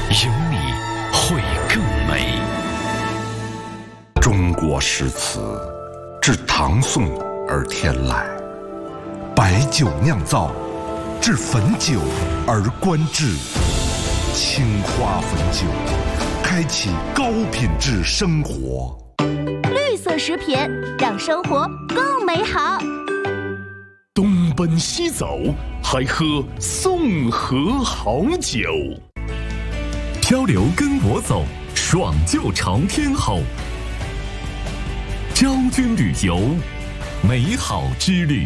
有你会更美。中国诗词自唐宋而天来，白酒酿造，至汾酒而观致。青花汾酒，开启高品质生活。 绿色食品，让生活更美好。 东奔西走，还喝宋河好酒。 漂流跟我走，爽就朝天吼。昭君旅游，美好之旅。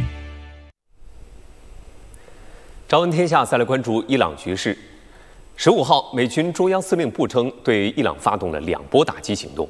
朝闻天下，再来关注伊朗局势。15号，美军中央司令部称对伊朗发动了2波打击行动。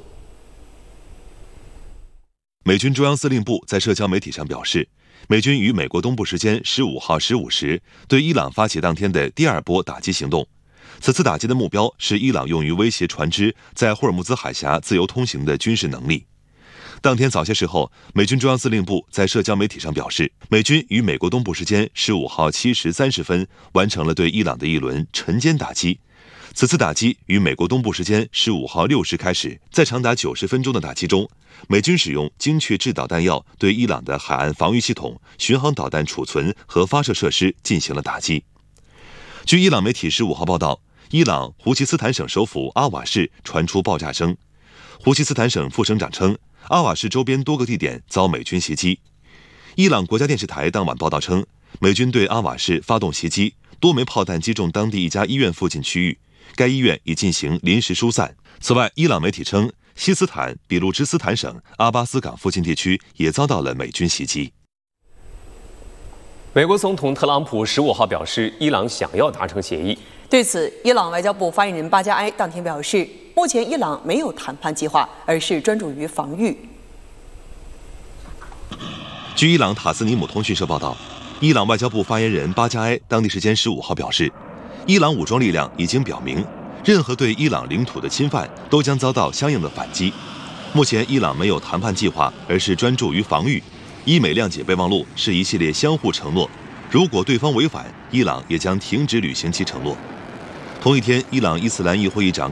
美军中央司令部在社交媒体上表示，美军于美国东部时间15号15时对伊朗发起当天的第2波打击行动。此次打击的目标是伊朗用于威胁船只在霍尔木兹海峡自由通行的军事能力。当天早些时候，美军中央司令部在社交媒体上表示，美军于美国东部时间15号7时30分完成了对伊朗的一轮晨间打击。此次打击于美国东部时间15号6时开始，在长达90分钟的打击中，美军使用精确制导弹药对伊朗的海岸防御系统、巡航导弹储存和发射设施进行了打击。据伊朗媒体15号报道，伊朗胡奇斯坦省首府阿瓦市传出爆炸声。胡奇斯坦省副省长称，阿瓦市周边多个地点遭美军袭击。伊朗国家电视台当晚报道称，美军对阿瓦市发动袭击，多枚炮弹击中当地一家医院附近区域，该医院已进行临时疏散。此外，伊朗媒体称，西斯坦比路支斯坦省阿巴斯港附近地区也遭到了美军袭击。 美国总统特朗普15号表示，伊朗想要达成协议。 对此，伊朗外交部发言人巴加埃当天表示，目前伊朗没有谈判计划，而是专注于防御。 据伊朗塔斯尼姆通讯社报道，伊朗外交部发言人巴加埃当地时间15号表示，伊朗武装力量已经表明，任何对伊朗领土的侵犯都将遭到相应的反击。目前伊朗没有谈判计划，而是专注于防御。伊美谅解备忘录是一系列相互承诺，如果对方违反，伊朗也将停止履行其承诺。同一天，伊朗伊斯兰议会议长